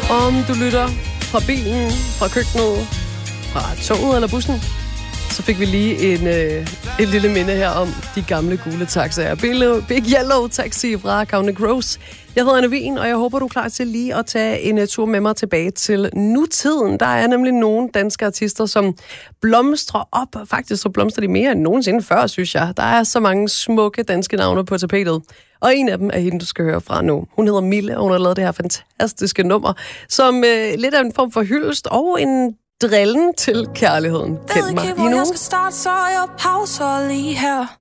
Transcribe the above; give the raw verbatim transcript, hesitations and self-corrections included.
Om du lytter fra bilen, fra køkkenet, fra toget eller bussen, så fik vi lige en, øh, et lille minde her om de gamle gule taxaer. Big Yellow Taxi fra Counting Crows. Jeg hedder Anne Wien, og jeg håber, du er klar til lige at tage en uh, tur med mig tilbage til nutiden. Der er nemlig nogle danske artister, som blomstrer op. Faktisk så blomstrer de mere end nogensinde før, synes jeg. Der er så mange smukke danske navne på tapetet. Og en af dem er hende, du skal høre fra nu. Hun hedder Mille, og hun har lavet det her fantastiske nummer, som øh, lidt er en form for hyldest og en drillen til kærligheden. Kend mig i nu. Jeg skal starte, så jeg pauser lige her.